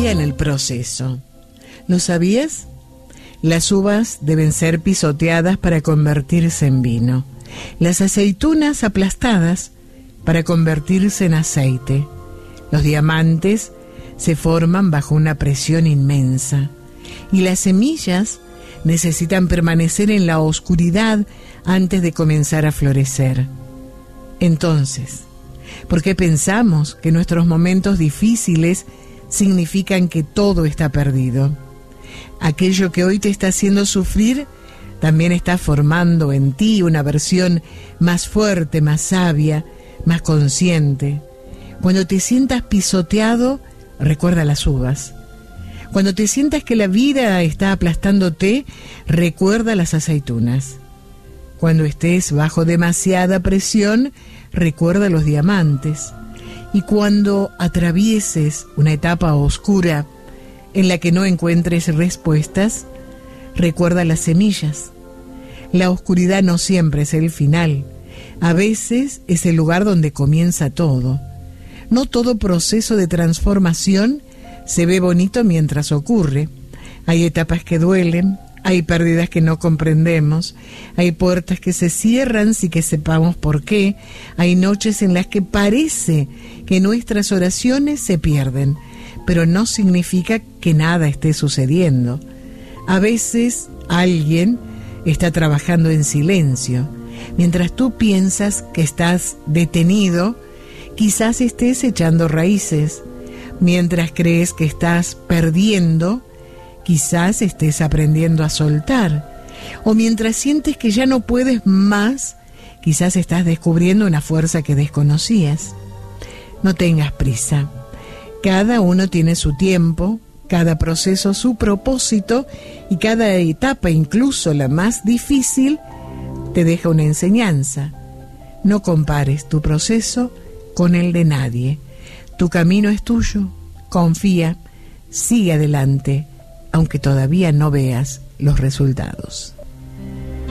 confía en el proceso. ¿Lo sabías? Las uvas deben ser pisoteadas para convertirse en vino. Las aceitunas aplastadas para convertirse en aceite. Los diamantes se forman bajo una presión inmensa. Y las semillas necesitan permanecer en la oscuridad antes de comenzar a florecer. Entonces, ¿por qué pensamos que nuestros momentos difíciles significan que todo está perdido? Aquello que hoy te está haciendo sufrir también está formando en ti una versión más fuerte, más sabia, más consciente. Cuando te sientas pisoteado, recuerda las uvas. Cuando te sientas que la vida está aplastándote, recuerda las aceitunas. Cuando estés bajo demasiada presión, recuerda los diamantes. Y cuando atravieses una etapa oscura en la que no encuentres respuestas, recuerda las semillas. La oscuridad no siempre es el final. A veces es el lugar donde comienza todo. No todo proceso de transformación se ve bonito mientras ocurre. Hay etapas que duelen, hay pérdidas que no comprendemos, hay puertas que se cierran sin que sepamos por qué, hay noches en las que parece que nuestras oraciones se pierden, pero no significa que nada esté sucediendo. A veces alguien está trabajando en silencio. Mientras tú piensas que estás detenido, quizás estés echando raíces. Mientras crees que estás perdiendo, quizás estés aprendiendo a soltar. O mientras sientes que ya no puedes más, quizás estás descubriendo una fuerza que desconocías. No tengas prisa. Cada uno tiene su tiempo, cada proceso su propósito, y cada etapa, incluso la más difícil, te deja una enseñanza. No compares tu proceso con el de nadie. Tu camino es tuyo. Confía, sigue adelante, aunque todavía no veas los resultados.